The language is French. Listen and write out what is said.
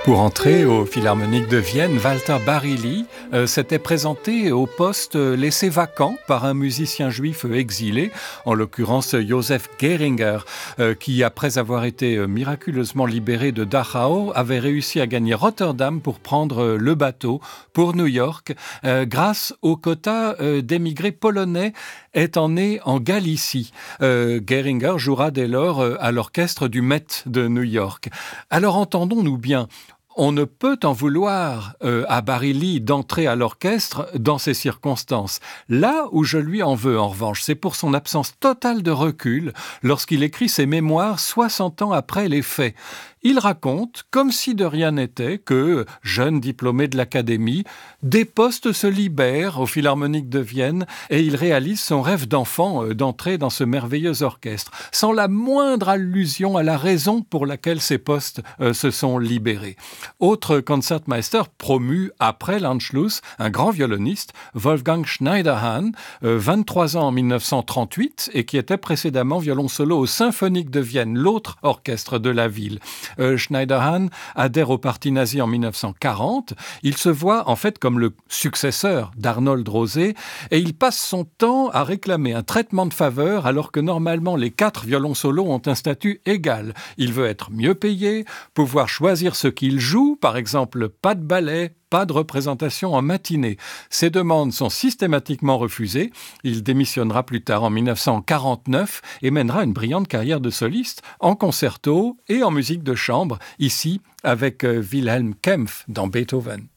Pour entrer au Philharmonique de Vienne, Walter Barilli s'était présenté au poste laissé vacant par un musicien juif exilé, en l'occurrence Joseph Geringer, qui, après avoir été miraculeusement libéré de Dachau, avait réussi à gagner Rotterdam pour prendre le bateau pour New York, grâce au quota d'émigrés polonais étant né en Galicie. Geringer jouera dès lors à l'orchestre du Met de New York. Alors entendons-nous bien, on ne peut en vouloir à Barilli d'entrer à l'orchestre dans ces circonstances. Là où je lui en veux, en revanche, c'est pour son absence totale de recul lorsqu'il écrit ses mémoires 60 ans après les faits. Il raconte, comme si de rien n'était, que, jeune diplômé de l'Académie, des postes se libèrent au Philharmonique de Vienne et il réalise son rêve d'enfant d'entrer dans ce merveilleux orchestre, sans la moindre allusion à la raison pour laquelle ces postes se sont libérés. Autre concertmeister promu après l'Anschluss, un grand violoniste, Wolfgang Schneiderhan, 23 ans en 1938 et qui était précédemment violon solo au Symphonique de Vienne, l'autre orchestre de la ville. Schneiderhan adhère au parti nazi en 1940. Il se voit en fait comme le successeur d'Arnold Rosé et il passe son temps à réclamer un traitement de faveur alors que normalement les 4 violons solos ont un statut égal. Il veut être mieux payé, pouvoir choisir ce qu'il joue, par exemple pas de ballet, pas de représentation en matinée. Ces demandes sont systématiquement refusées. Il démissionnera plus tard en 1949 et mènera une brillante carrière de soliste en concerto et en musique de chambre, ici avec Wilhelm Kempff dans Beethoven.